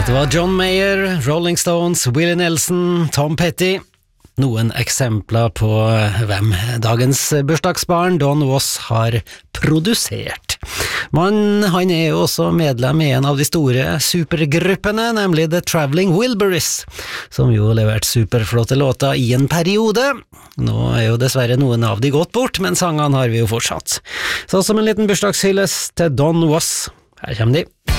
Dette var John Mayer, Rolling Stones, Willie Nelson, Tom Petty. Noen eksempler på hvem dagens bursdagsbarn Don Was har produsert. Men han er jo også medlem i en av de store supergruppene, nemlig The Traveling Wilburys, som jo har levert superflotte låter i en periode. Nå er jo dessverre noen av de gått bort, men sangene har vi jo fortsatt. Så som en liten bursdagshyllest til Don Was, her kommer de.